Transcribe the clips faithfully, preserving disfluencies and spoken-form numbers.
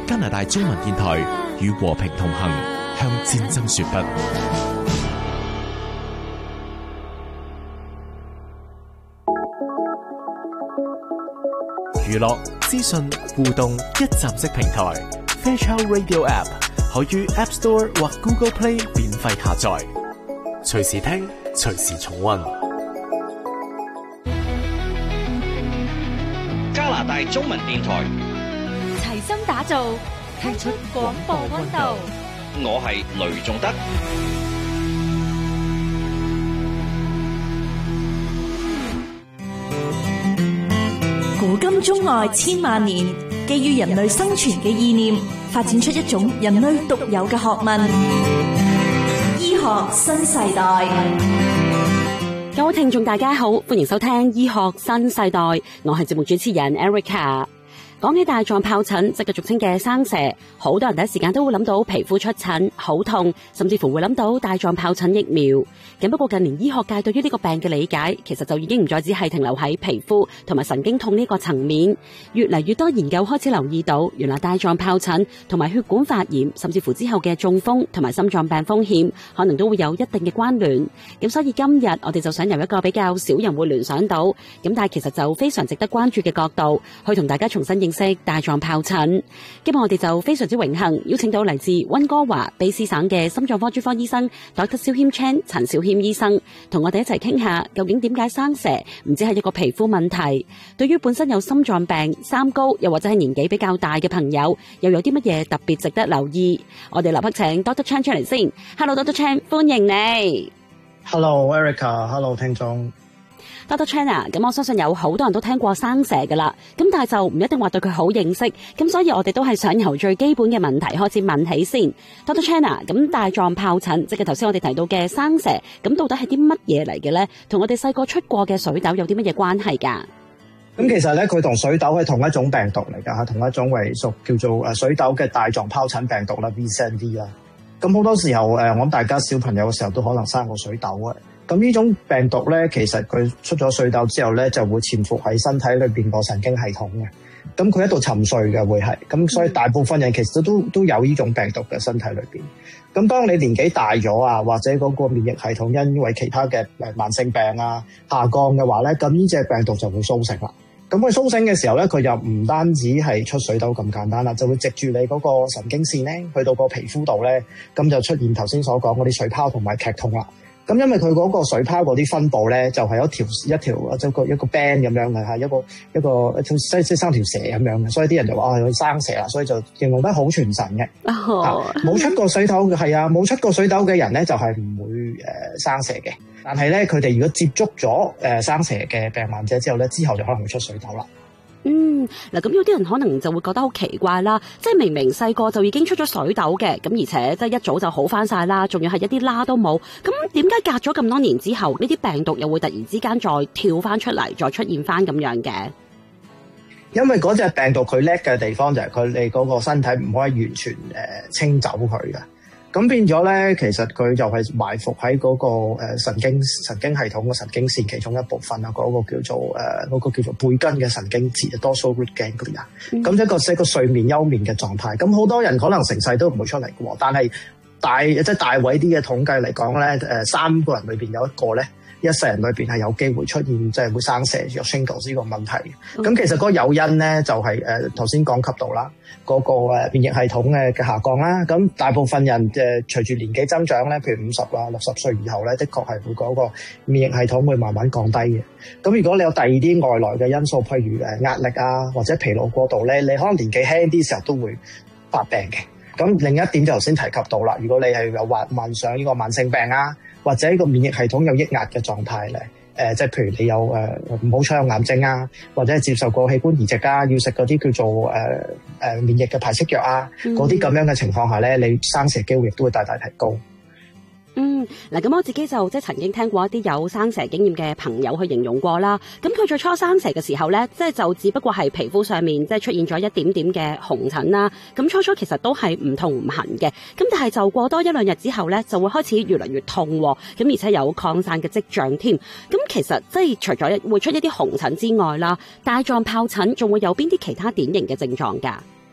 加拿大中文電台與和平同行，向戰爭說不。娛樂、資訊、互動一站式平台 Fairchild Radio App 可於 App Store 或 Google Play 免費下載，隨時聽，隨時重溫。 加拿大中文電台齊心打造，踢出廣播溫度。 我係雷仲德。 古今中外千萬年，基於人類生存嘅意念，發展出一種人類獨有嘅學問——醫學新世代。 各位聽眾大家好，歡迎收聽醫學新世代，我係節目主持人 Erica。講起帶狀疱疹，即係俗稱嘅生蛇，好多人第一時間都會諗到皮膚出疹、好痛，甚至乎會諗到帶狀疱疹疫苗。咁不過近年醫學界對於呢個病嘅理解，其實就已經唔再只係停留喺皮膚同埋神經痛呢個層面，越嚟越多研究開始留意到，原來帶狀疱疹同埋血管發炎，甚至乎之後嘅中風同埋心臟病風險，可能都會有一定嘅關聯。咁所以今日我哋就想由一個比較少人會聯想到，咁但係其實就非常值得關注嘅角度，去同大家重新認識識帶狀疱疹。今日我哋就非常之榮幸邀請到嚟自溫哥華卑斯省嘅心臟科專科醫生 Doctor 蕭謙 Chan 陳兆謙醫生，同我哋一齊傾下究竟點解生蛇唔只係一個皮膚問題，對於本身有心臟病、三高又或者係年紀比較大嘅朋友，又有啲乜嘢特別值得留意？我哋立刻請 Doctor Chan 出嚟先。Hello Doctor Chan， 歡迎你。 Hello Erica，Hello 聽眾。 Doctor Chan 啊，咁我相信有好多人都聽過生蛇噶啦，咁但係就唔一定話對佢好認識，咁所以我哋都係想由最基本嘅問題開始問起先。Doctor Chan 啊，咁帶狀疱疹即係頭先我哋提到嘅生蛇，咁到底係啲乜嘢嚟嘅咧？同我哋細個出過嘅水痘有啲乜嘢關係噶？ 咁其實咧，佢同水痘係同一種病毒嚟噶吓，同一種為屬叫做誒水痘嘅帶狀疱疹病毒啦 ，V C N V 啦。咁好多時候誒，我諗大家小朋友嘅時候都可能生過水痘啊。咁呢種病毒咧，其實佢出咗水痘之後咧，就會潛伏喺身體裏邊個神經系統嘅。咁佢一度沉睡嘅會係，咁所以大部分人其實都都有呢種病毒嘅身體裏邊。咁當你年紀大咗啊，或者嗰個免疫系統因為其他嘅誒慢性病啊下降嘅話咧，咁呢隻病毒就會甦醒啦。咁佢甦醒嘅時候咧，佢就唔單止係出水痘咁簡單啦，就會藉住你嗰個神經線咧，去到個皮膚度咧，咁就出現頭先所講嗰啲水泡同埋劇痛啦。咁因為佢嗰個水泡嗰啲分佈咧，就係、是、一條一條一個一個 band 咁樣嘅嚇，一個一個即即生條蛇咁樣嘅，所以啲人就話啊佢生蛇啦，所以就形容得好傳神嘅。冇、oh. 出過水痘嘅係啊，冇出過水痘嘅人咧就係、是、唔會誒、呃、生蛇嘅，但係咧佢哋如果接觸咗誒、呃、生蛇嘅病患者之後咧，之後就可能會出水痘啦。 嗯，嗱，咁有啲人可能就會覺得好奇怪啦，即係明明細個就已經出咗水痘嘅，咁而且即係一早就好翻晒啦，仲要係一啲疤都冇，咁點解隔咗咁多年之後，呢啲病毒又會突然之間再跳翻出嚟，再出現翻咁樣嘅？ 因為嗰隻病毒佢叻嘅地方就係佢哋嗰個身體唔可以完全誒清走佢嘅。咁變咗咧，其實佢就係埋伏喺嗰個神經神經系統嘅神經線其中一部分啊，嗰、嗰個叫做誒嗰、呃嗰個叫做背根嘅神經節 dorsal root ganglion。咁一個一個睡眠休眠嘅狀態。咁好多人可能成世都唔會出嚟嘅喎，但係大即係大位啲嘅統計嚟講咧，誒三個人裏邊有一個咧，一世人裏邊係有機會出現即係會生蛇有 shingles 呢個問題。咁、嗯、其實嗰個誘因咧就係誒頭先講及到啦。嗰個誒免疫系統嘅嘅下降啦，咁大部分人誒隨住年紀增長咧，譬如五十啊、六十歲以後咧，的確係會嗰個免疫系統會慢慢降低嘅。咁如果你有第二啲外來嘅因素，譬如誒壓力啊或者疲勞過度咧，你可能年紀輕啲時候都會發病嘅。咁另一點就頭先提及到啦，如果你係有患患上呢個慢性病啊，或者呢個免疫系統有抑壓嘅狀態咧。誒、呃，即係譬如你有誒唔好彩有癌症啊，或者係接受過器官移植啊，要食嗰啲叫做誒誒、呃呃、免疫嘅排斥藥啊，嗰啲咁樣嘅情況下咧，你生蛇機會亦都會大大提高。 嗯，嗱，咁我自己就即係曾經聽過一啲有生蛇經驗嘅朋友去形容過啦。咁佢最初生蛇嘅時候咧，即係就只不過係皮膚上面即係出現咗一點點嘅紅疹啦。咁初初其實都係唔痛唔痕嘅。咁但係就過多一兩日之後咧，就會開始越嚟越痛，咁而且有擴散嘅跡象添。咁其實即係除咗會出一啲紅疹之外啦，帶狀疱疹仲會有邊啲其他典型嘅症狀㗎？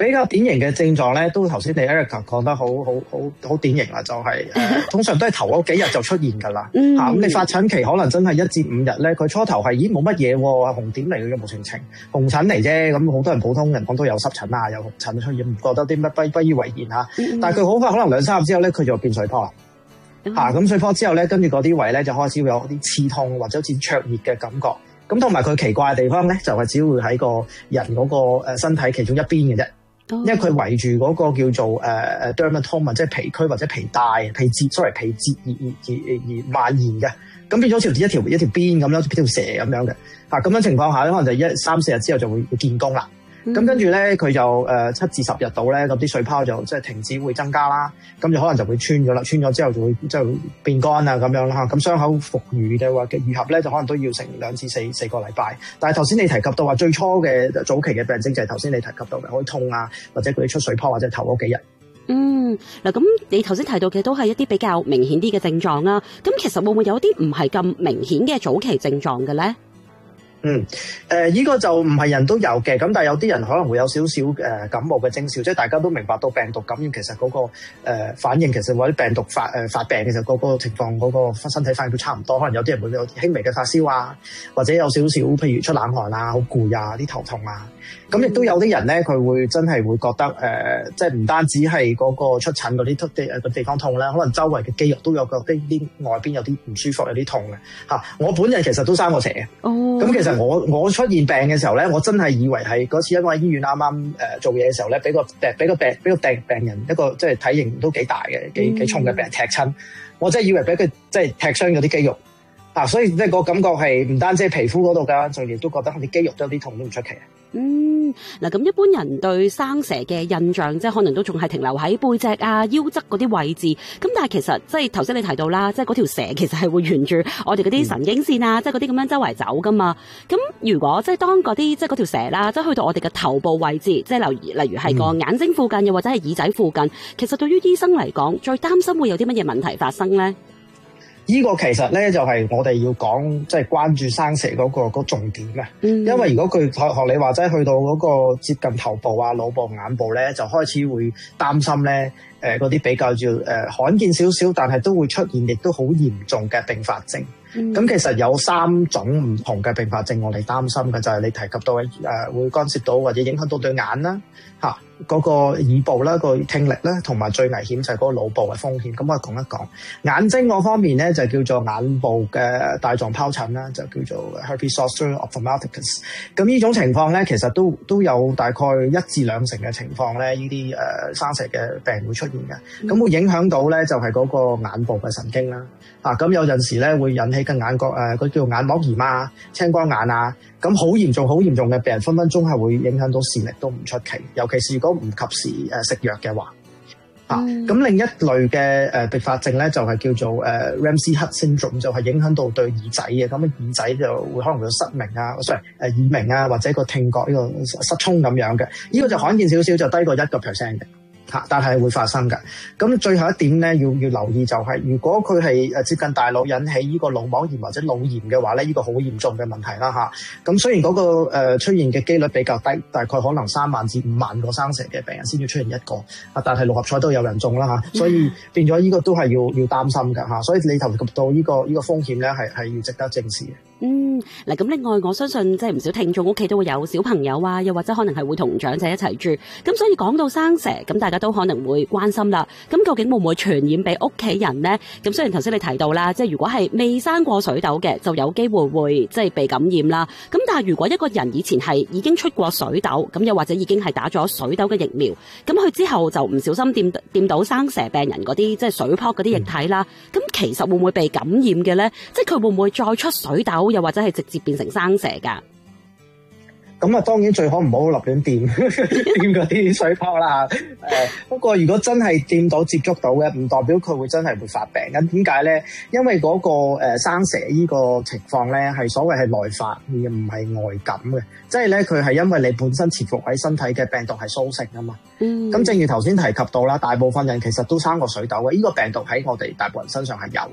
比較典型嘅症狀咧，都頭先你 Erica 講得好好好好典型啦，就係、是、誒、呃、通常都係頭嗰幾日就出現㗎啦。嚇咁、嗯啊、你發疹期可能真係一至五日咧，佢初頭係咦冇乜嘢喎，紅點嚟嘅冇情情，紅疹嚟啫。咁好多人普通人講都有濕疹啊，有紅疹出現，唔覺得啲乜不不以為然嚇。嗯、但係佢好快可能兩三日之後咧，佢就變水泡啦。嚇咁、嗯啊、水泡之後咧，跟住嗰啲位咧就開始會有啲刺痛或者好似灼熱嘅感覺。咁同埋佢奇怪嘅地方咧，就係、是、只會喺個人嗰個身體其中一邊嘅啫。因為佢圍住嗰個叫做誒誒、uh, dermatoma， 即係皮區或者皮帶、皮節，sorry 皮節而而而而蔓延嘅，咁變咗好似一條一條邊咁樣，好似條蛇咁樣嘅。啊咁樣情況下咧，可能就一三四日之後就會會見功啦。咁、嗯、跟住咧，佢就誒七至十日到咧，咁啲水泡就即係停止會增加啦。咁就可能就會穿咗啦，穿咗之後就會即係變乾啊咁樣啦。咁傷口復愈嘅話嘅愈合咧，就可能都要成兩至四四個禮拜。但係頭先你提及到話最初嘅早期嘅病徵就係頭先你提及到嘅，可以痛啊，或者佢哋出水泡或者頭嗰幾日。 嗯，嗱咁你頭先提到嘅都係一啲比較明顯啲嘅症狀啦。咁其實會唔會有啲唔係咁明顯嘅早期症狀嘅咧？ 嗯，誒、呃，依、這個就唔係人都有嘅，咁但係有啲人可能會有少少誒感冒嘅徵兆，即係大家都明白到病毒感染其實嗰、那個誒、呃、反應，其實或者病毒發誒、呃、發病嘅時候嗰個情況，嗰、那個身體反應都差唔多，可能有啲人會有輕微嘅發燒啊，或者有少少譬如出冷汗啊、好攰啊、啲頭痛啊，咁亦都有啲人咧，佢會真係會覺得誒、呃，即係唔單止係嗰個出疹嗰啲地誒個地方痛咧，可能周圍嘅肌肉都有個啲啲外邊有啲唔舒服，有啲痛嘅嚇。我本人其實都生過蛇嘅，哦，咁其實我我出現病嘅時候咧，我真係以為係嗰次因為醫院啱啱誒做嘢嘅時候咧，俾個病俾個病俾個病病人一個即係體型都幾大嘅幾幾重嘅病人踢親，我真係以為俾佢即係踢傷咗啲肌肉啊，所以即係個感覺係唔單止係皮膚嗰度㗎，仲亦都覺得啲肌肉都有啲痛都唔出奇啊。 嗯，嗱咁一般人對生蛇嘅印象，即係可能都仲係停留喺背脊啊、腰側嗰啲位置。咁但係其實即係頭先你提到啦，即係嗰條蛇其實係會沿住我哋嗰啲神經線啊，嗯、即係嗰啲咁樣周圍走噶嘛。咁如果即係當嗰啲即係嗰條蛇啦，即係去到我哋嘅頭部位置，即係例如例如係個眼睛附近，又或者係耳仔附近，其實對於醫生嚟講，最擔心會有啲乜嘢問題發生咧？ 呢個其實咧就係我哋要講，即係關注生蛇嗰個個重點嘅。嗯、因為如果佢學學你話齋去到嗰個接近頭部啊、腦部、眼部咧，就開始會擔心咧，誒嗰啲比較叫誒、呃、罕見少少，但係都會出現亦都好嚴重嘅併發症。咁、嗯、其實有三種唔同嘅併發症，我哋擔心嘅就係、是、你提及到誒、呃、會干涉到或者影響到對眼啦，嚇、啊。嗰個耳部啦、個聽力啦，同埋最危險就係嗰個腦部嘅風險。咁我講一講眼睛嗰方面咧，就叫做眼部嘅帶狀疱疹啦，就叫做 herpes zoster ophthalmicus。咁呢種情況咧，其實都都有大概一至兩成嘅情況咧，呢啲誒生蛇嘅病會出現嘅。咁、嗯、會影響到咧，就係嗰個眼部嘅神經啦。啊，咁有陣時咧會引起嘅眼角誒，佢叫眼膜炎啊、青光眼啊。咁好嚴重、好嚴重嘅病人，分分鐘係會影響到視力都唔出奇，尤其是如果唔及時誒食藥嘅話。嗯、啊，咁另一類嘅誒併發症咧，就係、是、叫做誒、呃、Ramsay-Hunt syndrome，就係影響到對耳仔嘅，咁耳仔就會可能會有失明啊，sorry 誒耳鳴啊，或者個聽覺呢個失聰咁樣嘅，呢、這個就罕見少少，就低過一個 percent 嘅。但係會發生㗎。咁最後一點咧，要要留意就係、是，如果佢係誒接近大腦引起呢個腦膜炎或者腦炎嘅話咧，呢、這個好嚴重嘅問題啦嚇。咁雖然嗰、那個、呃、出現嘅機率比較低，大概可能三萬至五萬個生蛇嘅病人先至出現一個，啊，但係六合彩都有人中啦嚇，所以變咗呢個都係要要擔心㗎嚇。所以你頭及到呢、這個呢、這個風險咧，係係要值得正視嘅。嗯， 嗱咁另外我相信即係唔少聽眾屋企都會有小朋友啊，又或者可能係會同長者一齊住，咁所以講到生蛇，咁大家都可能會關心啦。咁究竟會唔會傳染俾屋企人呢？咁雖然頭先你提到啦，即係如果係未生過水痘嘅，就有機會會即係被感染啦。咁但係如果一個人以前係已經出過水痘，咁又或者已經係打咗水痘嘅疫苗，咁佢之後就唔小心掂掂到生蛇病人嗰啲即係水泡嗰啲液體啦，咁、嗯、其實會唔會被感染嘅呢？即係佢會唔會再出水痘？又或者係直接變成生蛇噶？ 咁啊，當然最好唔好立亂掂掂嗰啲水泡啦。誒、呃，不過如果真係掂到接觸到嘅，唔代表佢會真係會發病。咁點解咧？因為嗰、那個誒、呃、生蛇呢個情況咧，係所謂係內發而唔係外感嘅。即係咧，佢係因為你本身潛伏喺身體嘅病毒係蘇性啊嘛。嗯。咁正如頭先提及到啦，大部分人其實都生過水痘嘅，呢、這個病毒喺我哋大部分人身上係有嘅。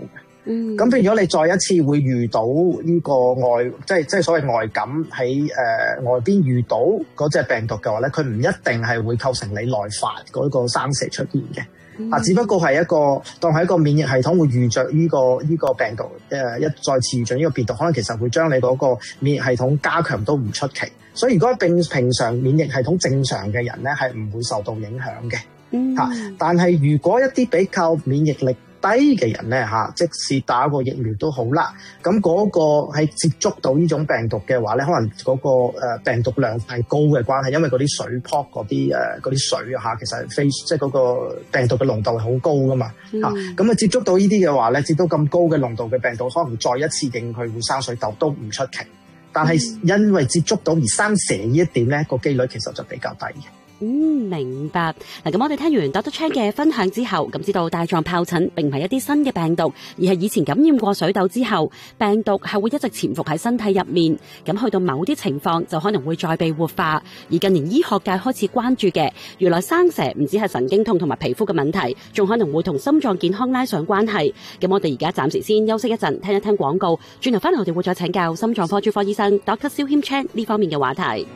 嗯，咁變咗你再一次會遇到呢個外，即係即係所謂外感喺誒、呃、外邊遇到嗰隻病毒嘅話咧，佢唔一定係會構成你內發嗰個生蛇出現嘅。啊，只不過係一個當係一個免疫系統會遇着呢個呢個病毒，誒一再次遇着呢個病毒，可能其實會將你嗰個免疫系統加強都唔出奇。所以如果平平常免疫系統正常嘅人咧，係唔會受到影響嘅。嗯，嚇，但係如果一啲比較免疫力低嘅人咧嚇，即使打過疫苗都好啦，咁嗰個喺接觸到呢種病毒嘅話咧，可能嗰個誒病毒量係高嘅關係，因為嗰啲水泡嗰啲誒嗰啲水啊嚇，其實係非即係嗰個病毒嘅濃度係好高噶嘛嚇，咁啊接觸到呢啲嘅話咧，接到咁高嘅濃度嘅病毒，可能再一次令佢會生水痘都唔出奇，但係因為接觸到而生蛇呢一點咧，個機率其實就比較低嘅。 嗯，明白。嗱，咁我哋聽完 Doctor Chan 嘅分享之後，咁知道帶狀疱疹並唔係一啲新嘅病毒，而係以前感染過水痘之後，病毒係會一直潛伏喺身體入面，咁去到某啲情況就可能會再被活化。而近年醫學界開始關注嘅，原來生蛇唔止係神經痛同埋皮膚嘅問題，仲可能會同心臟健康拉上關係。咁我哋而家暫時先休息一陣，聽一聽廣告，轉頭翻嚟我哋會再請教心臟科專科醫生 Doctor Silhim Chan 呢方面嘅話題。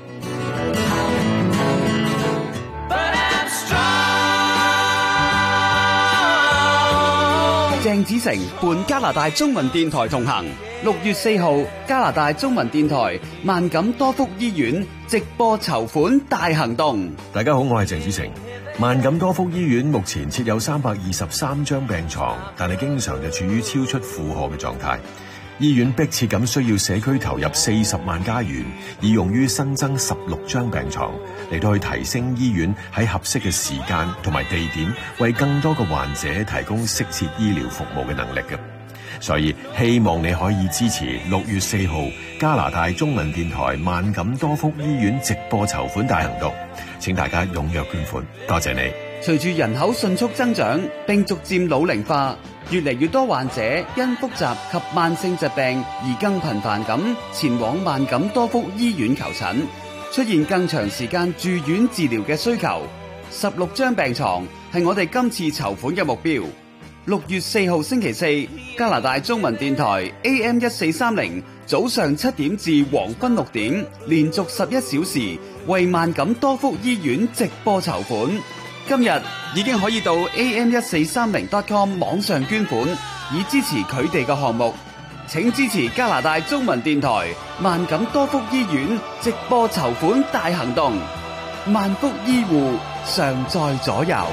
鄭子誠伴加拿大中文電台同行，六月四號加拿大中文電台萬錦多福醫院直播籌款大行動。 大家好，我係鄭子誠。萬錦多福醫院目前設有三百二十三張病床，但係經常就處於超出負荷嘅狀態。醫院迫切咁需要社區投入四十萬加元，以用於新增十六張病床，嚟到去提升醫院喺合適嘅時間同埋地點，為更多嘅患者提供適切醫療服務嘅能力嘅。所以希望你可以支持六月四號加拿大中文電台萬錦多福醫院直播籌款大行動，請大家踴躍捐款，多謝你。 隨住人口迅速增長並逐漸老齡化，越嚟越多患者因複雜及慢性疾病而更頻繁咁前往萬錦多福醫院求診，出現更長時間住院治療嘅需求。十六張病床係我哋今次籌款嘅目標。六月四號星期四，加拿大中文電台 A M 一四三零早上七點至黃昏六點，連續十一小時為萬錦多福醫院直播籌款。今日已經可以到 A M 一四三零 dot com 網上捐款，以支持佢哋嘅項目。請支持加拿大中文電台萬錦多福醫院直播籌款大行動。萬福醫護常在左右。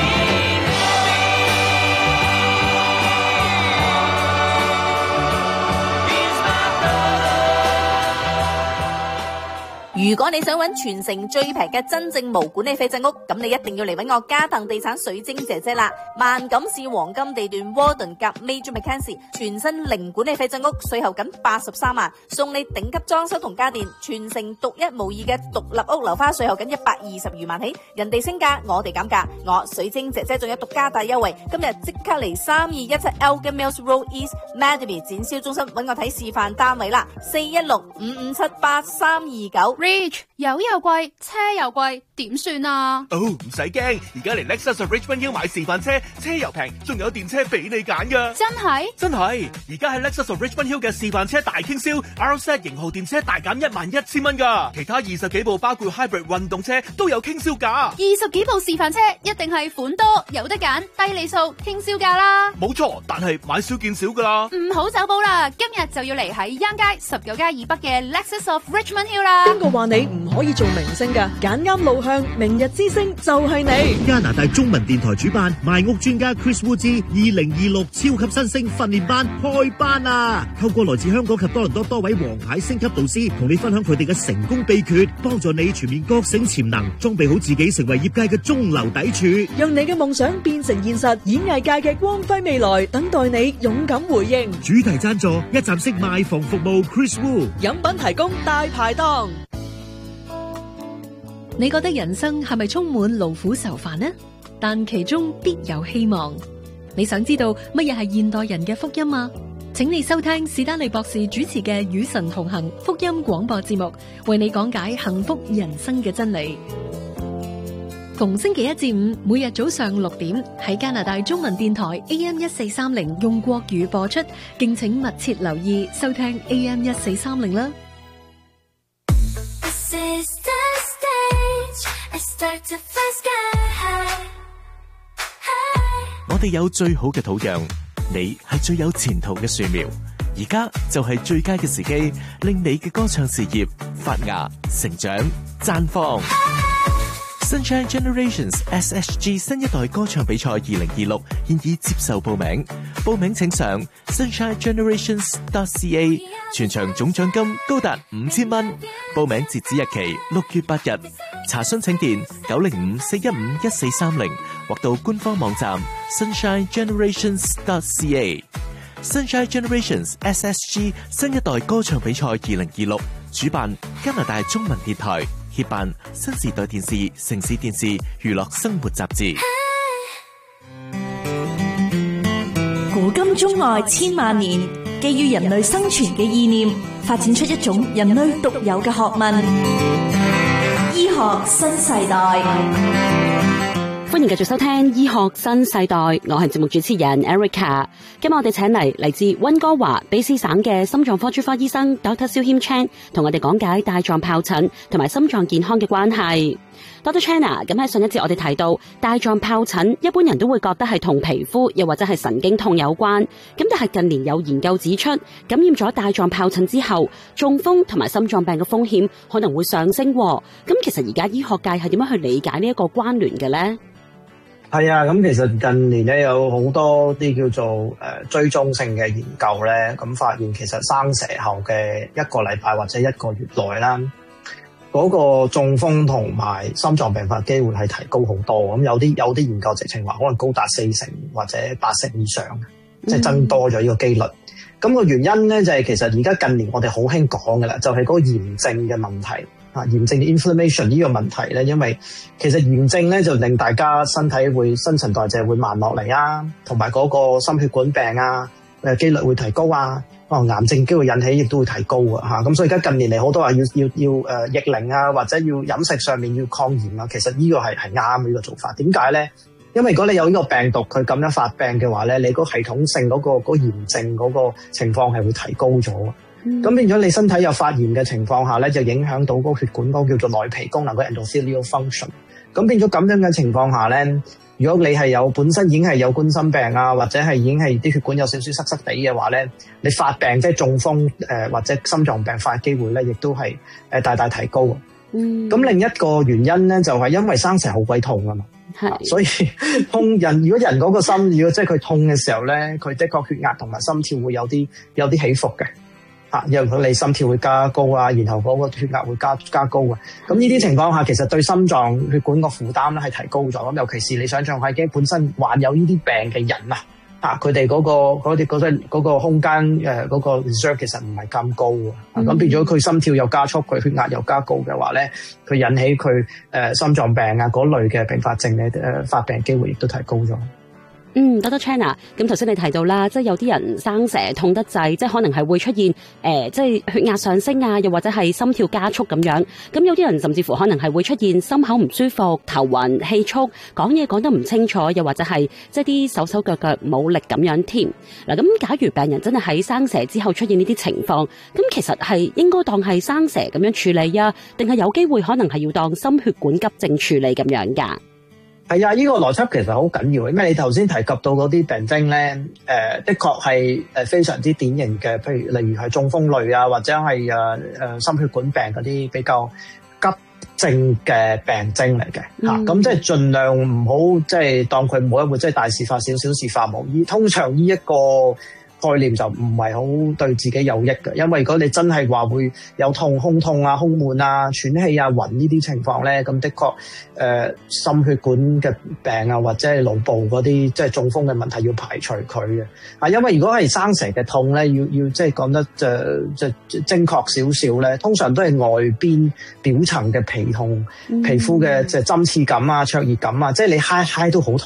如果你想揾全城最平嘅真正無管理廢鎮屋，咁你一定要嚟揾我嘉騰地產水晶姐姐啦！萬錦市黃金地段 Warden 夾 Major Mackenzie 全新零管理廢鎮屋，稅後僅八十三萬，送你頂級裝修同家電，全城獨一無二嘅獨立屋樓花，稅後僅一百二十餘萬起，人哋升價，我哋減價，我水晶姐姐仲有獨家大優惠，今日即刻嚟三二一七 Elgin Mills Road East Mademy 展銷中心揾我睇示範單位啦，四一六五五七八三二九。 Rich 油又貴，車又貴，點算啊？ 哦，唔使驚，而家嚟 Lexus of Richmond Hill 買示範車，車又平，仲有電車俾你揀噶。 真係？ 真係！而家喺 Lexus of Richmond Hill 嘅示範車大傾銷 ，R Z 型號電車大減一萬一千蚊噶，其他二十幾部包括 Hybrid 運動車都有傾銷價。 二十幾部示範車一定係款多，有得揀，低利數，傾銷價啦。 冇錯，但係買少見少噶啦。 唔好走寶啦，今日就要嚟喺央街十九街以北嘅 Lexus of Richmond Hill 啦。 邊個話你唔可以做明星㗎？揀啱路向，明日之星就係你。 加拿大中文電台主辦賣屋專家 Chris Wu 之二零二六超級新星訓練班開班啦！透過來自香港及多倫多多位王牌星級導師，同你分享佢哋嘅成功秘訣，幫助你全面覺醒潛能，裝備好自己，成為業界嘅中流砥柱， 讓你嘅夢想變成現實。演藝界嘅光輝未來，等待你勇敢回應。 主題贊助一站式賣房服務 Chris Wu， 飲品提供大排檔。 你覺得人生係咪充滿勞苦愁煩呢？但其中必有希望。你想知道乜嘢係現代人嘅福音嗎？請你收聽史丹利博士主持嘅與神同行福音廣播節目，為你講解幸福人生嘅真理。 逢星期一至五，每日早上六點喺加拿大中文電台 A M 一四三零用國語播出，敬請密切留意收聽 A M 一四三零啦。 我哋有最好嘅土壤，你係最有前途嘅樹苗。而家就係最佳嘅時機，令你嘅歌唱事業發芽、成長、綻放。Sunshine Generations S H G 新一代歌唱比賽二零二六現已接受報名，報名請上 sunshine generations dot c a， 全場總獎金高達五千蚊，報名截止日期六月八日，查詢請電九零五四一五一四三零或到官方網站 sunshine generations dot c a。Sunshine Generations S S G 新一代歌唱比賽二零二六主辦加拿大中文電台，協辦新時代電視、城市電視、娛樂生活雜誌。 古今中外千萬年，基於人類生存嘅意念，發展出一種人類獨有嘅學問——醫學新世代。 歡迎繼續收聽醫學新世代，我係節目主持人 Erica。今日我哋請嚟嚟自溫哥華卑詩省嘅心臟科專科醫生 Doctor 蕭謙 Chan 同我哋講解帶狀疱疹同埋心臟健康嘅關係。Doctor Chan 啊，咁喺上一節我哋提到帶狀疱疹，一般人都會覺得係同皮膚又或者係神經痛有關。咁但係近年有研究指出，感染咗帶狀疱疹之後，中風同埋心臟病嘅風險可能會上升。咁其實而家醫學界係點樣去理解呢一個關聯嘅呢？ 係啊，咁其實近年咧有好多啲叫做誒、呃、追蹤性嘅研究咧，咁發現其實生蛇後嘅一個禮拜或者一個月內啦，嗰、那個中風同埋心臟病發機會係提高好多。咁有啲有啲研究直情話可能高達四成或者八成以上，即係增多咗呢個機率。咁、嗯、個原因咧就係、是、其實而家近年我哋好興講嘅啦，就係、是、嗰個炎症嘅問題。啊，炎症嘅 inflammation 呢個問題咧，因為其實炎症咧就令大家身體會新陳代謝會慢落嚟啊，同埋嗰個心血管病啊誒機率會提高啊，哦癌症機會引起亦都會提高啊嚇，咁所以而家近年嚟好多話要要要誒逆齡啊，或者要飲食上面要抗炎啊，其實呢個係係啱嘅呢個做法。點解咧？因為如果你有呢個病毒佢咁樣發病嘅話咧，你個系統性嗰、嗰個嗰炎症嗰個情況係會提高咗。咁、嗯、變咗你身體有發炎嘅情況下咧，就影響到嗰個血管嗰個叫做內皮功能嗰 endothelial function。咁變咗咁樣嘅情況下咧，如果你係有本身已經係有冠心病啊，或者係已經係啲血管有少少塞塞地嘅話咧，你發病即係中風誒、呃、或者心臟病發機會咧，亦都係誒大大提高。嗯。咁另一個原因咧，就係、是、因為生蛇好鬼痛啊嘛。係。所以痛人，如果人嗰個心，如果即係佢痛嘅時候咧，佢的確血壓同埋心跳會有啲有啲起伏嘅。啊，因為你心跳會加高啊，然後嗰個血壓會加加高啊。咁呢啲情況下，其實對心臟血管個負擔咧係提高咗。咁尤其是你想象下，已經本身患有呢啲病嘅人啊，啊，佢哋嗰個嗰啲嗰啲嗰個空間誒嗰個 reserve 其實唔係咁高啊。咁、嗯、變咗佢心跳又加速，佢血壓又加高嘅話咧，佢引起佢誒、呃、心臟病啊嗰類嘅併發症咧誒、呃、發病機會亦都提高咗。 嗯 ，Doctor Chan 啊，咁頭先你提到啦，即係有啲人生蛇痛得滯，即係可能係會出現誒、呃，即係血壓上升啊，又或者係心跳加速咁樣。咁有啲人甚至乎可能係會出現心口唔舒服、頭暈、氣促、講嘢講得唔清楚，又或者係即係啲手手腳腳冇力咁樣添。嗱，咁假如病人真係喺生蛇之後出現呢啲情況，咁其實係應該當係生蛇咁樣處理啊，定係有機會可能係要當心血管急症處理咁樣㗎？ 係啊，呢、這個邏輯其實好緊要，因為你頭先提及到嗰啲病徵咧，誒、呃，的確係誒非常之典型嘅，譬如例如係中風類啊，或者係誒誒心血管病嗰啲比較急症嘅病徵嚟嘅嚇，咁、嗯、即係盡量唔好即係當佢每一回即係大事化小，小事化無。依通常呢一個概念就唔係好對自己有益嘅，因為如果你真係話會有痛、胸痛啊、胸悶啊、喘氣啊、暈呢啲情況咧，咁的確誒、呃、心血管嘅病啊，或者係腦部嗰啲即係中風嘅問題要排除佢嘅。啊，因為如果係生蛇嘅痛咧，要要即係講得就就精確少少咧，通常都係外邊表層嘅皮痛、嗯、皮膚嘅即係針刺感啊、灼熱感啊，即係你揩揩都好痛啊。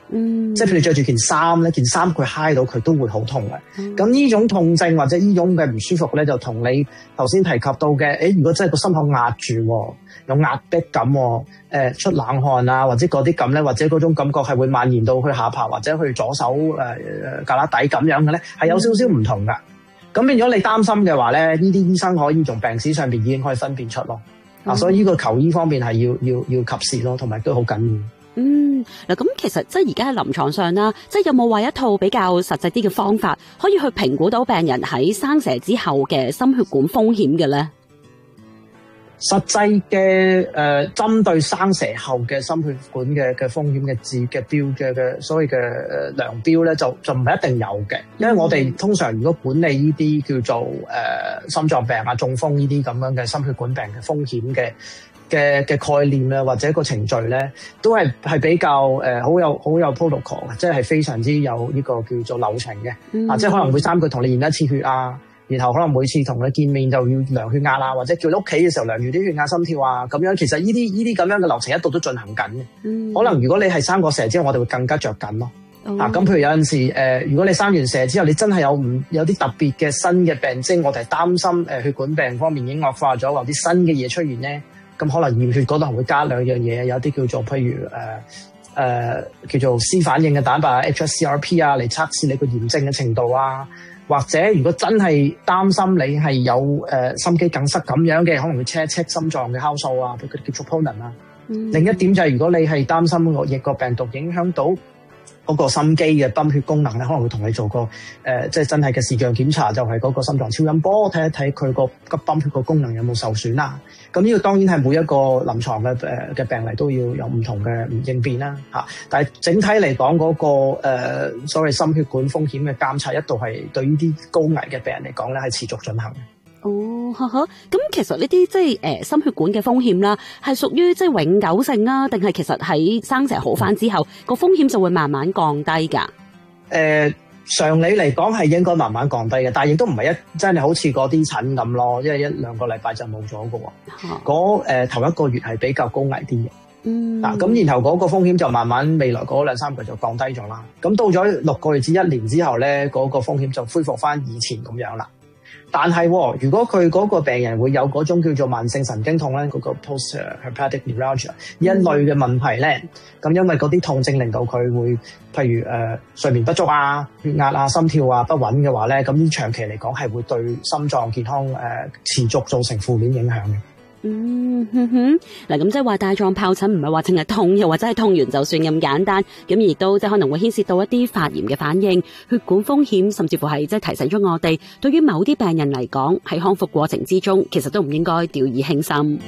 嗯，即係譬如着住件衫咧，件衫佢揩到佢都會好痛嘅。咁呢、嗯、種痛症或者呢種嘅唔舒服咧，就同你頭先提及到嘅，誒，如果真係個心口壓住，有壓迫感，誒、呃，出冷汗啊，或者嗰啲咁咧，或者嗰種感覺係會蔓延到去下巴或者去左手誒誒胳肋底咁樣嘅咧，係有少少唔同噶。咁、嗯、變咗你擔心嘅話咧，呢啲醫生可以從病史上邊已經可以分辨出咯。嗯、啊，所以呢個求醫方面係要要要及時咯，同埋都好緊要。 嗯，嗱，咁其實即係而家喺臨床上啦，即係有冇話一套比較實際啲嘅方法，可以去評估到病人喺生蛇之後嘅心血管風險嘅咧？ 實際嘅誒，針對生蛇後嘅心血管嘅嘅風險嘅治嘅標嘅嘅所謂嘅誒量標咧，就就唔係一定有嘅，因為我哋通常如果管理呢啲叫做誒、呃、心臟病啊、中風呢啲咁樣嘅心血管病嘅風險嘅嘅嘅概念咧，或者個程序咧，都係係比較誒好、呃、有好有 protocol 嘅，即係非常之有呢個叫做流程嘅、嗯、啊，即係可能每三個月同你驗一次血啊。然後可能每次同佢見面就要量血壓啦，或者叫你屋企嘅時候量住啲血壓、心跳啊，咁樣其實呢啲呢啲咁樣嘅流程一度都進行緊嘅。嗯、可能如果你係生過蛇之後，我哋會更加着緊咯。嗯、啊，咁譬如有陣時誒、呃，如果你生完蛇之後，你真係有唔有啲特別嘅新嘅病徵，我哋係擔心誒、呃、血管病方面已經惡化咗，或者新嘅嘢出現咧，咁可能驗血嗰度會加兩樣嘢，有啲叫做譬如誒誒、呃呃、叫做 C 反應嘅蛋白 H S C R P 啊，嚟測試你個炎症嘅程度啊。或者如果真係擔心你係有誒、呃、心肌梗塞咁樣嘅，可能會 check check 心臟嘅酵素啊，佢叫 troponin 啊。嗯、另一點就係如果你係擔心個疫個病毒影響到嗰個心肌嘅泵血功能咧，可能會同你做個誒、呃、即係真係嘅視像檢查，就係、是、嗰個心臟超音波睇一睇佢個急泵血個功能有冇受損啊。咁呢個當然係每一個臨床嘅誒嘅病例都要有唔同嘅應變啦嚇。但係整體嚟講，嗰、那個誒、呃、所謂心血管風險嘅監察，一度係對呢啲高危嘅病人嚟講咧係持續進行嘅。 哦，呵呵，咁其實呢啲即係誒心血管嘅風險啦，係屬於即係永久性啊，定係其實喺生蛇好返之後個、嗯、風險就會慢慢降低㗎？誒、 呃。常理嚟講係應該慢慢降低嘅，但係亦都唔係一真係好似嗰啲疹咁咯，因為一兩個禮拜就冇咗嘅喎。嗰、呃、頭一個月係比較高危啲嘅。嗯。嗱咁、啊，然後嗰個風險就慢慢未來嗰兩三個月就降低咗啦。咁到咗六個月至一年之後咧，嗰、嗰個風險就恢復翻以前咁樣啦。但係、哦，如果佢嗰個病人會有嗰種叫做慢性神經痛咧，嗰、嗰個 post-herpetic neuralgia 呢一類嘅問題咧，咁、嗯、因為嗰啲痛症令到佢會，譬如誒、呃、睡眠不足啊、血壓啊、心跳啊不穩嘅話咧，咁呢長期嚟講係會對心臟健康誒、呃、持續造成負面影響嘅。 嗯哼哼，嗱咁即係話帶狀疱疹唔係話淨係痛，又或者係痛完就算咁簡單，咁亦都即係可能會牽涉到一啲發炎嘅反應、血管風險，甚至乎係即係提醒咗我哋，對於某啲病人嚟講，喺康復過程之中，其實都唔應該掉以輕心。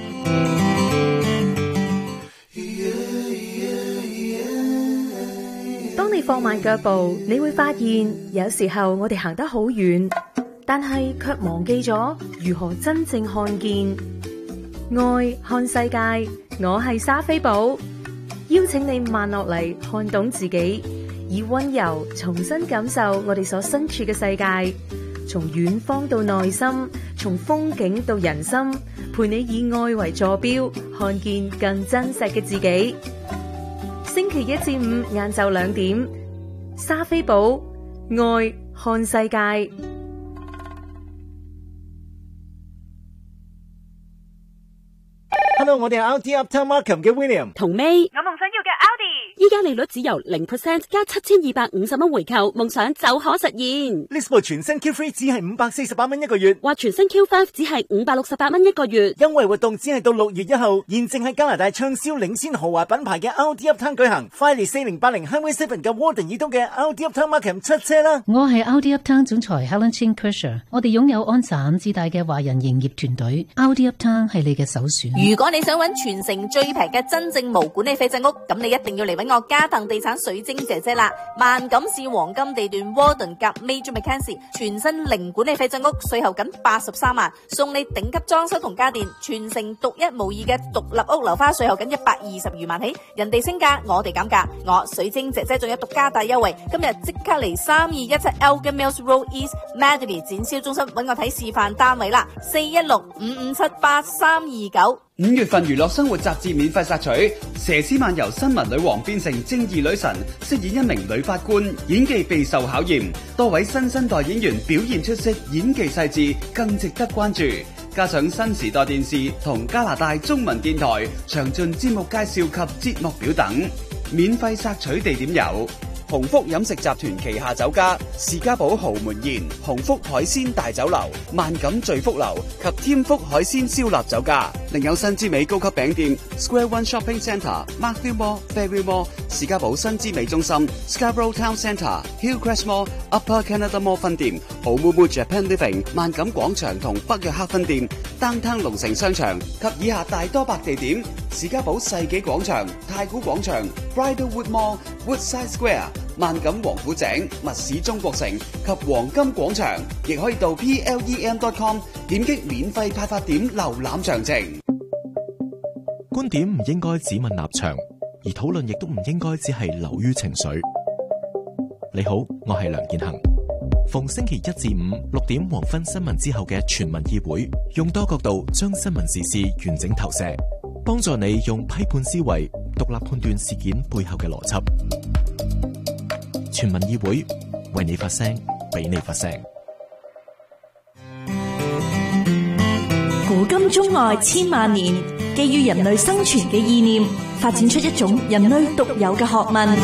當你放慢腳步，你會發現有時候我哋行得好遠，但係卻忘記咗如何真正看見。愛看世界，我係莎菲寶，邀請你慢落嚟，看懂自己，以溫柔重新感受我哋所身處嘅世界，從遠方到內心，從風景到人心，陪你以愛為坐標，看見更真實嘅自己。星期一至五晏晝兩點，莎菲寶愛看世界。 Hello， 我哋係 Audi Uptown Markham 嘅 William 同 May， 我夢想要嘅 Audi， 依家利率只由零 percent 加七千二百五十蚊回購，夢想就可實現。 呢部全新 Q 三 只係五百四十八蚊一個月， 或全新 Q 五 只係五百六十八蚊一個月。 優惠活動只係到六月一號，現正喺加拿大暢銷領先豪華品牌嘅 Audi Uptown 舉行。快嚟四零八零 Highway Seven 嘅 Warden 以東嘅 Audi Uptown Markham 出車啦！ 我係 Audi Uptown 總裁 Helen Chin Kersher， 我哋擁有安省至大嘅華人營業團隊 ，Audi Uptown 係你嘅首選。 如果你想揾全城最平嘅真正無管理費鎮屋，咁你一定要嚟揾我嘉騰地產水晶姐姐啦！萬錦市黃金地段 Warden 夾 Major Mackenzie 全新零管理費鎮屋，稅後僅八十三萬，送你頂級裝修同家電，全城獨一無二嘅獨立屋樓花，稅後僅一百二十餘萬起，人哋升價，我哋減價，我水晶姐姐仲有獨家大優惠，今日即刻嚟三二一七 Elgin Mills Road East Madeley 展銷中心揾我睇示範單位啦，四一六五五七八三二九。 五月份娛樂生活雜誌免費索取，佘詩曼由新聞女王變成正義女神，飾演一名女法官，演技備受考驗。多位新生代演員表現出色，演技細緻，更值得關注。加上新時代電視同加拿大中文電台詳盡節目介紹及節目表等，免費索取地點有鴻福飲食集團旗下酒家士嘉堡豪門宴、鴻福海鮮大酒樓、萬錦聚福樓及添福海鮮燒臘酒家。另有新之美高級餅店 Square One Shopping Centre、Markville Mall、Fairview Mall、士嘉堡新之美中心、Scarborough Town Centre、Hillcrest Mall、Upper Canada Mall 分店、豪木木 Japan Living、萬錦廣場同北約克分店、Downtown 龍城商場及以下大多百地點：士嘉堡世紀廣場、太古廣場、Bridlewood Mall、Woodside Square、萬錦王府井、密市中國城及黃金廣場，亦可以到 P L E M dot com 點擊免費派發點瀏覽詳情。 觀點唔應該只問立場，而討論亦都唔應該只係流於情緒。你好，我係梁建恒。逢星期一至五六點黃昏新聞之後嘅全民議會，用多角度將新聞時事完整投射，幫助你用批判思維獨立判斷事件背後嘅邏輯。全民議會，為你發聲，俾你發聲。 古今中外千萬年，基於人類生存嘅意念，發展出一種人類獨有嘅學問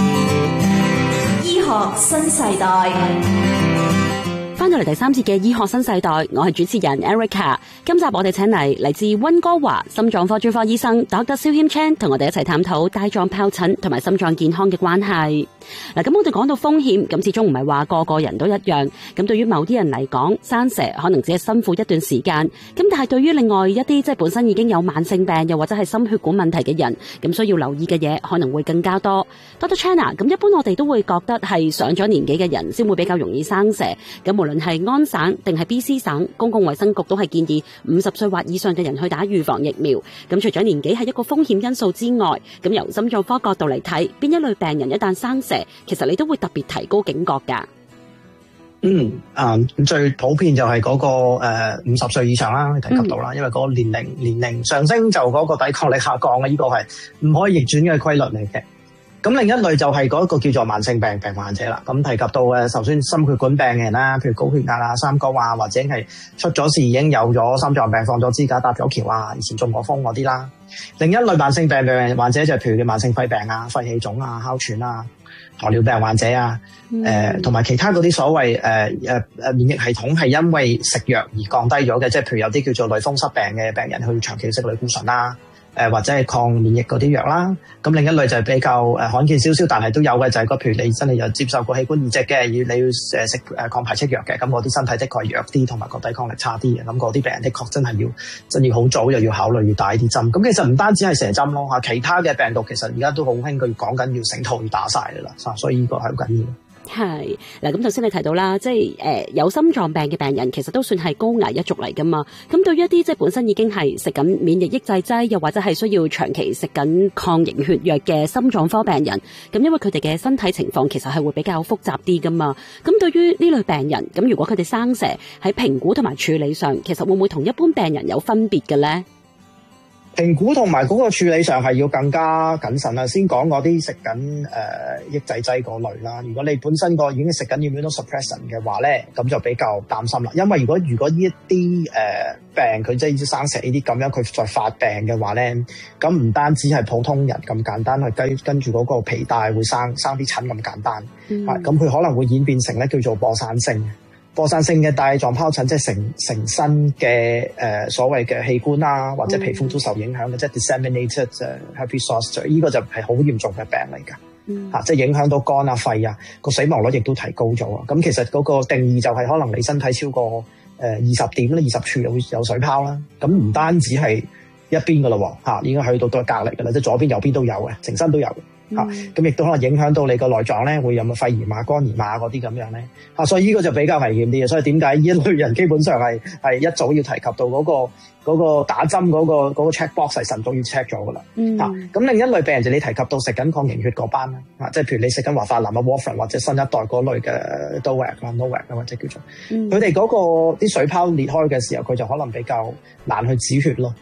——醫學新世代。 翻到嚟第三節嘅醫學新世代，我係主持人 Erica。今集我哋請嚟嚟自溫哥華心臟科專科醫生 Doctor Silhim Chan 同我哋一齊探討帶狀疱疹同埋心臟健康嘅關係。嗱，咁我哋講到風險，咁始終唔係話個個人都一樣。咁對於某啲人嚟講，生蛇可能只係辛苦一段時間。咁但係對於另外一啲即係本身已經有慢性病又或者係心血管問題嘅人，咁需要留意嘅嘢可能會更加多。Doctor Chan 啊，咁一般我哋都會覺得係上咗年紀嘅人先會比較容易生蛇。咁無論係安省定係 B C 省，公共衛生局都係建議五十歲或以上嘅人去打預防疫苗。咁除咗年紀係一個風險因素之外，咁由心臟科角度嚟睇，邊一類病人一旦生蛇，其實你都會特別提高警覺㗎。 嗯，啊、嗯，最普遍就係嗰、那個誒五十歲以上啦，你提及到啦，嗯、因為嗰個年齡年齡上升就嗰個抵抗力下降嘅，呢、這個係唔可以逆轉嘅規律嚟嘅。咁另一類就係嗰個叫做慢性病病患者啦。咁提及到誒，首先心血管病嘅人啦，譬如高血壓啊、三高啊，或者係出咗事已經有咗心臟病、放咗支架、搭咗橋啊，以前中過風嗰啲啦。另一類慢性病病患者就係譬如慢性肺病啊、肺氣腫啊、哮喘啊、糖尿病患者啊，誒同埋其他嗰啲所謂誒誒誒免疫系統係因為食藥而降低咗嘅，即係譬如有啲叫做類風濕病嘅病人去長期食類固醇啦。誒或者係抗免疫嗰啲藥啦，咁另一類就係比較誒罕見少少，但係都有嘅就係、是、個譬如你真係有接受過器官移植嘅，要你要誒食誒抗排斥藥嘅，咁嗰啲身體的確係弱啲，同埋個抵抗力差啲嘅，咁嗰啲病人的確真係要真要好早又要考慮要打啲針。咁其實唔單止係蛇針咯嚇，其他嘅病毒其實而家都好興，佢講緊要成套要打晒㗎啦，所以呢個係好緊要。 係嗱，咁頭先你提到啦，即係誒、呃、有心臟病嘅病人，其實都算係高危一族嚟噶嘛。咁對於一啲即係本身已經係食緊免疫抑制劑，又或者係需要長期食緊抗凝血藥嘅心臟科病人，咁因為佢哋嘅身體情況其實係會比較複雜啲噶嘛。咁對於呢類病人，咁如果佢哋生蛇喺評估同埋處理上，其實會唔會同一般病人有分別嘅咧？ 評估同埋嗰個處理上係要更加謹慎啦。先講嗰啲食緊誒抑制劑嗰類啦。如果你本身個已經食緊 immunosuppression 嘅話咧，咁就比較擔心啦。因為如果如果呢一啲誒病佢即係生蛇呢啲咁樣，佢再發病嘅話咧，咁唔單止係普通人咁簡單去跟跟住嗰個皮帶會生生啲疹咁簡單，啊咁佢可能會演變成咧叫做播散性。播散性嘅帶狀疱疹即係成成身嘅誒、呃、所謂嘅器官啊，或者皮膚都受影響嘅，嗯、即係 disseminated herpes zoster， 呢個就係好嚴重嘅病嚟㗎，嚇、嗯啊，即係影響到肝啊、肺啊，個死亡率亦都提高咗啊。咁其實嗰個定義就係可能你身體超過誒二十點咧，二十處會有水泡啦。咁唔單止係一邊㗎咯，嚇、啊，已經去到都係隔離㗎啦，即係左邊、右邊都有嘅，成身都有嘅。嚇、嗯，咁亦都可能影響到你個內臟咧，會有冇肺炎啊、肝炎啊嗰啲咁樣咧，嚇，所以呢個就比較危險啲嘅。所以點解呢一類人基本上係係一早要提及到嗰、嗰個嗰個打針嗰、嗰個嗰、嗰個 check box 係晨早要 check 咗噶啦。嚇、嗯，咁另一類病人就你提及到食緊抗凝血嗰班啦，嚇，即係譬如你食緊華法林啊、warfarin 或者新一代嗰類嘅 Dowag 啦、Nowak 啦或者叫做，佢哋嗰個啲水泡裂開嘅時候，佢就可能比較難去止血咯。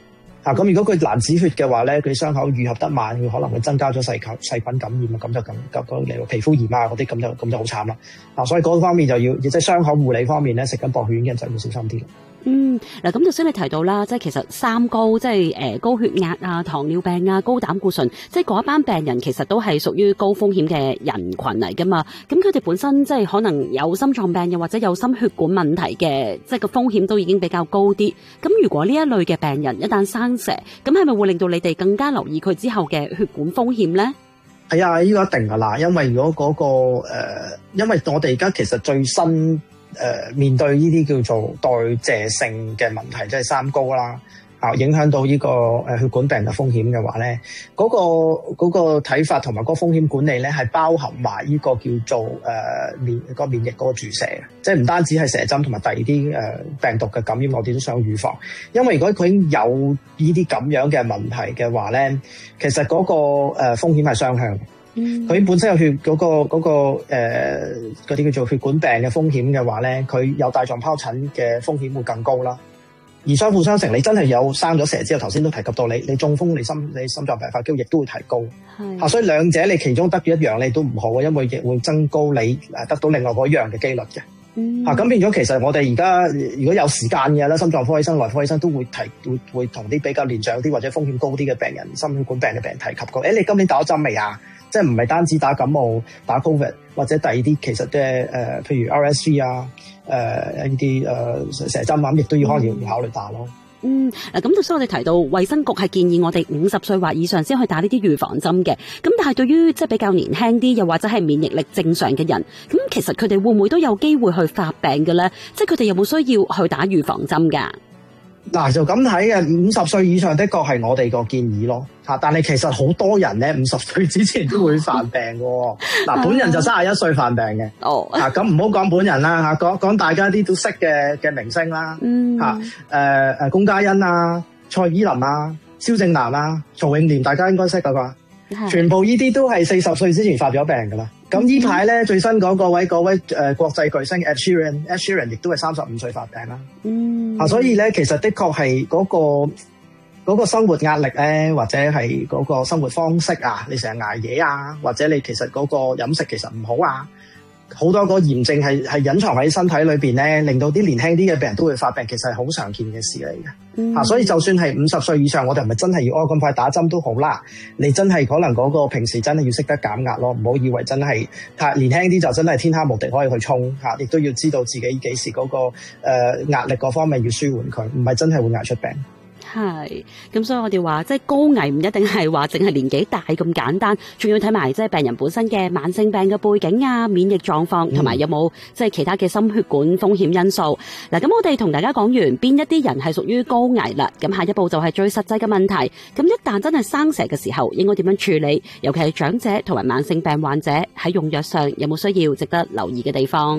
啊，咁如果佢難止血嘅話咧，佢傷口愈合得慢，佢可能會增加咗細菌細菌感染啊，咁就咁咁嗰例如皮膚炎啊嗰啲，咁就咁就好慘啦。啊，所以嗰方面就要即係傷口護理方面咧，食緊薄血丸嘅人就要小心啲。 嗯，嗱，咁頭先你提到啦，即係其實三高，即係誒高血壓啊、糖尿病啊、高膽固醇，即係嗰一班病人其實都係屬於高風險嘅人群嚟噶嘛。咁佢哋本身即係可能有心臟病，又或者有心血管問題嘅，即係個風險都已經比較高啲。咁如果呢一類嘅病人一旦生蛇，咁係咪會令到你哋更加留意佢之後嘅血管風險咧？ 係啊，呢個一定噶啦，因為如果嗰個誒，因為我哋而家其實最新。誒、呃、面對呢啲叫做代謝性嘅問題，即係三高啦，啊影響到呢個誒血管病嘅風險嘅話咧，嗰、嗰個嗰、嗰個睇法同埋嗰個風險管理咧，係包含埋呢個叫做誒、呃、免、嗰個免疫嗰個注射嘅，即係唔單止係蛇針同埋第二啲誒病毒嘅感染，我哋都想預防。因為如果佢已經有呢啲咁樣嘅問題嘅話咧，其實嗰、嗰個誒、呃、風險係雙向嘅。佢、嗯、本身有血嗰、嗰個嗰、嗰個誒嗰啲叫做血管病嘅風險嘅話咧，佢有帶狀疱疹嘅風險會更高啦。而相輔相成，你真係有生咗蛇之後，頭先都提及到你你中風，你心你心臟病發機會亦都會提高。係啊，所以兩者你其中得咗一樣，你都唔好，因為亦會增高你誒得到另外嗰樣嘅機率嘅。嗯，啊咁變咗，其實我哋而家如果有時間嘅啦，心臟科醫生、內科醫生都會提會會同啲比較年長啲或者風險高啲嘅病人、心血管病嘅病人提及過。誒，你今年打咗針未啊？即係唔係單止打感冒、打 Covid 或者第二啲，其實嘅誒，譬如 R S V 啊，誒呢啲誒蛇針啊，咁亦都要可能要考慮打咯。 嗯，嗱，咁頭先我哋提到衛生局係建議我哋五十歲或以上先去打呢啲預防針嘅，咁但係對於即係比較年輕啲，又或者係免疫力正常嘅人，咁其實佢哋會唔會都有機會去發病嘅咧？即係佢哋有冇需要去打預防針㗎？ 嗱，就咁睇嘅，五十歲以上的確係我哋個建議咯，嚇！但係其實好多人咧，五十歲之前都會犯病嘅。嗱，本人就三十一歲犯病嘅。哦，嚇咁唔好講本人啦，嚇講講大家啲都識嘅嘅明星啦，嗯，嚇誒誒龔嘉欣啊、蔡依林啊、蕭正楠啊、曹永廉，大家應該識㗎啩？全部呢啲都係四十歲之前發咗病㗎啦。咁呢排咧最新嗰個位嗰位誒、呃、國際巨星 Ed Sheeran，Ed Sheeran 亦都係三十五歲發病啦。嗯，啊，所以咧其實的確係嗰個嗰個生活壓力咧，或者係嗰個生活方式啊，你成日捱夜啊，或者你其實嗰個飲食其實唔好啊。好多個炎症係係隱藏喺身體裏邊咧，令到啲年輕啲嘅病人都會發病，其實係好常見嘅事嚟嘅。嗯、啊，所以就算係五十歲以上，我哋係咪真係要哦咁快打針都好啦？你真係可能嗰個平時真係要識得減壓咯，唔好以為真係太年輕啲就真係天下無敵可以去衝嚇，亦、啊、都要知道自己幾時嗰、那個誒、呃、壓力嗰方面要舒緩佢，唔係真係會捱出病。 係，咁所以我哋話即係高危唔一定係話淨係年紀大咁簡單，仲要睇埋即係病人本身嘅慢性病嘅背景啊、免疫狀況，同埋有冇即係其他嘅心血管風險因素。嗱，咁我哋同大家講完邊一啲人係屬於高危啦，咁下一步就係最實際嘅問題。咁一旦真係生蛇嘅時候，應該點樣處理？尤其係長者同埋慢性病患者喺用藥上有冇需要值得留意嘅地方？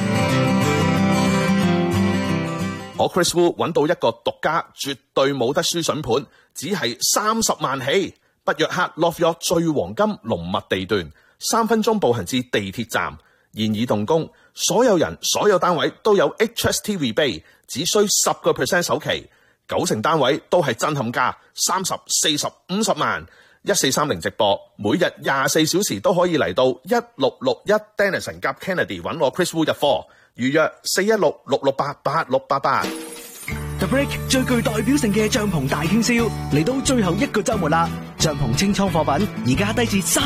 我 Chris Wu 揾到一個獨家絕對冇得輸筍盤，只係三十萬起，北約克 Love York 最黃金龍脈地段，三分鐘步行至地鐵站，現已動工，所有人所有單位都有 H S T rebate， 只需十個 percent 首期，九成單位都係震撼價，三十、四十、五十萬，一四三零直播，每日廿四小時都可以嚟到一六六一 Denison 夾 Kennedy 揾我 Chris Wu 入貨。預約四一六六六八八六八八。 The Break 最具代表性嘅帳篷大傾銷嚟到最後一個週末啦！帳篷清倉貨品而家低至三